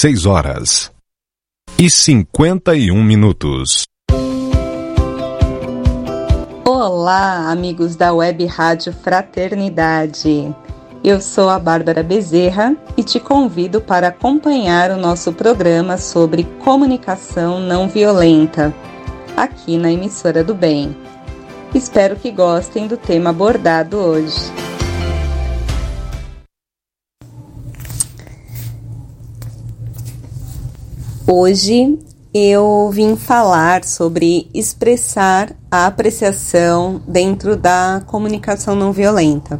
6h51. Olá, amigos da Web Rádio Fraternidade. Eu sou a Bárbara Bezerra e te convido para acompanhar o nosso programa sobre comunicação não violenta, aqui na Emissora do Bem. Espero que gostem do tema abordado hoje. Hoje eu vim falar sobre expressar a apreciação dentro da comunicação não violenta.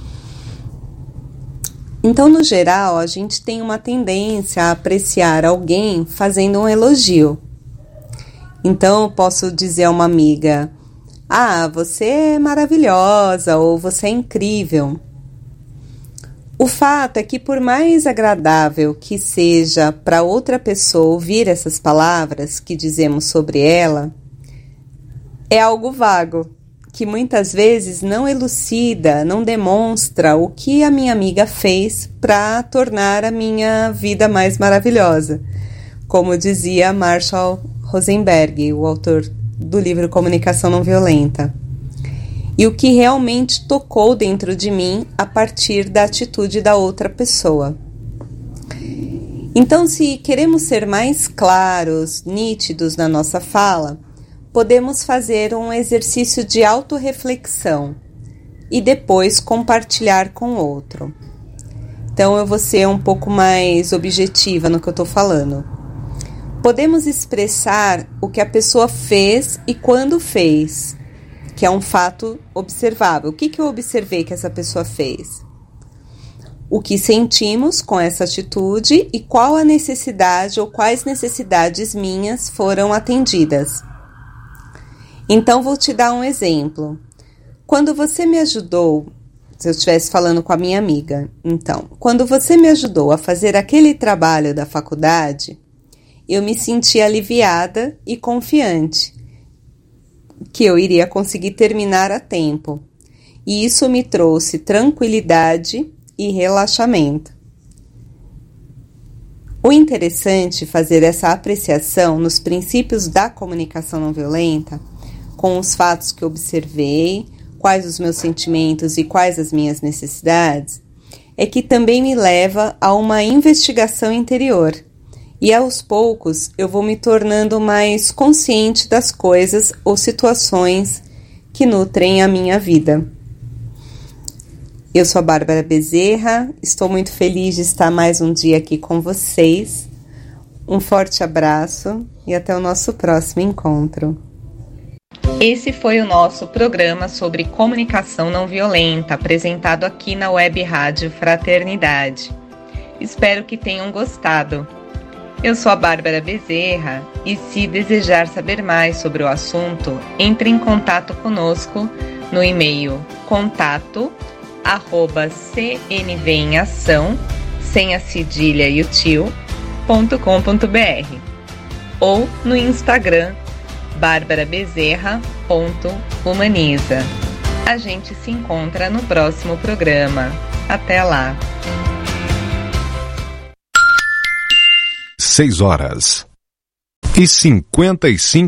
Então, no geral, a gente tem uma tendência a apreciar alguém fazendo um elogio. Então, eu posso dizer a uma amiga: "Ah, você é maravilhosa" ou "você é incrível". O fato é que, por mais agradável que seja para outra pessoa ouvir essas palavras que dizemos sobre ela, é algo vago, que muitas vezes não elucida, não demonstra o que a minha amiga fez para tornar a minha vida mais maravilhosa, como dizia Marshall Rosenberg, o autor do livro Comunicação Não Violenta. E o que realmente tocou dentro de mim a partir da atitude da outra pessoa. Então, se queremos ser mais claros, nítidos na nossa fala, podemos fazer um exercício de autorreflexão e depois compartilhar com o outro. Então, eu vou ser um pouco mais objetiva no que eu estou falando. Podemos expressar o que a pessoa fez e quando fez, que é um fato observável. O que eu observei que essa pessoa fez? O que sentimos com essa atitude e qual a necessidade ou quais necessidades minhas foram atendidas. Então, vou te dar um exemplo. Quando você me ajudou, se eu estivesse falando com a minha amiga, então, quando você me ajudou a fazer aquele trabalho da faculdade, eu me senti aliviada e confiante que eu iria conseguir terminar a tempo. E isso me trouxe tranquilidade e relaxamento. O interessante é fazer essa apreciação nos princípios da comunicação não violenta, com os fatos que observei, quais os meus sentimentos e quais as minhas necessidades, é que também me leva a uma investigação interior. E aos poucos eu vou me tornando mais consciente das coisas ou situações que nutrem a minha vida. Eu sou a Bárbara Bezerra, estou muito feliz de estar mais um dia aqui com vocês. Um forte abraço e até o nosso próximo encontro. Esse foi o nosso programa sobre comunicação não violenta, apresentado aqui na Web Rádio Fraternidade. Espero que tenham gostado. Eu sou a Bárbara Bezerra e, se desejar saber mais sobre o assunto, entre em contato conosco no e-mail contato@cnvaemação, sem a cedilha e o tio.com.br ou no Instagram barbarabezerra.humaniza. A gente se encontra no próximo programa. Até lá! 6h55